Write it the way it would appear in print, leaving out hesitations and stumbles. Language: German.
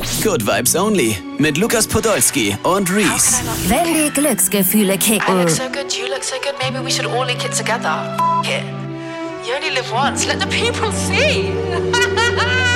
Good Vibes Only mit Lukas Podolski und Reese. Wenn die Glücksgefühle I kicken. look so good, you look so good, maybe we should all link it together. F it. You only live once, let the people see.